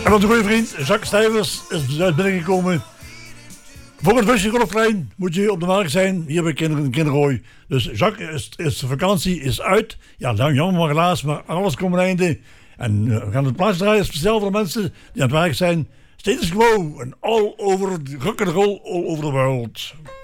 En onze goede vriend Jacques Stijvers is binnengekomen. Voor het busje golfplein moet je op de markt zijn, hier bij Kinderhooi. Dus Jacques, de vakantie is uit. Ja, jammer maar helaas, maar alles komt een einde. En we gaan het plaats draaien speciaal voor de mensen die aan het werk zijn. Status quo en all over rock'n'roll all over the world.